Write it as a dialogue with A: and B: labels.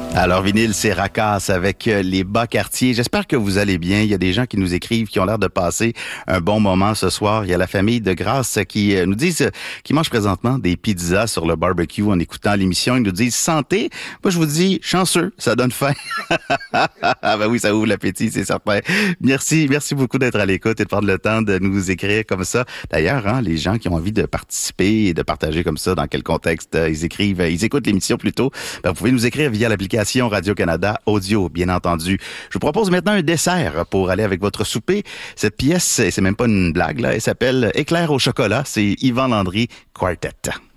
A: Alors, Vinyle, c'est Racasse avec les Bas-Quartiers. J'espère que vous allez bien. Il y a des gens qui nous écrivent, qui ont l'air de passer un bon moment ce soir. Il y a la famille de Grasse qui nous disent qu'ils mangent présentement des pizzas sur le barbecue en écoutant l'émission. Ils nous disent santé. Moi, je vous dis chanceux, ça donne faim. Ah ben oui, ça ouvre l'appétit, c'est certain. Merci beaucoup d'être à l'écoute et de prendre le temps de nous écrire comme ça. D'ailleurs, les gens qui ont envie de participer et de partager comme ça, dans quel contexte ils écoutent l'émission plutôt, vous pouvez nous écrire via l'application Radio-Canada Audio, bien entendu. Je vous propose maintenant un dessert pour aller avec votre souper. Cette pièce, c'est même pas une blague, là, elle s'appelle Éclair au chocolat. C'est Yvan Landry Quartet.